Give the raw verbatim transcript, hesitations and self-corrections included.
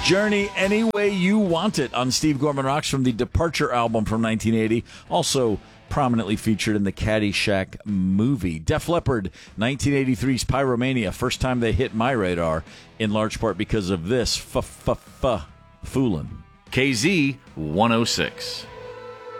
Journey Any Way You Want It on Steve Gorman Rocks from the Departure album from nineteen eighty. Also prominently featured in the Caddyshack movie. Def Leppard, nineteen eighty-three's Pyromania. First time they hit my radar, in large part because of this. F-f-f-foolin'. K Z one oh six.